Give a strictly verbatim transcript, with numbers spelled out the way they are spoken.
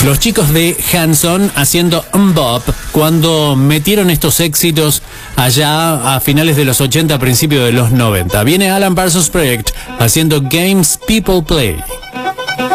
Los chicos de Hanson haciendo Mbop cuando metieron estos éxitos allá a finales de los ochenta, principios de los noventa. Viene Alan Parsons Project haciendo Games People Play.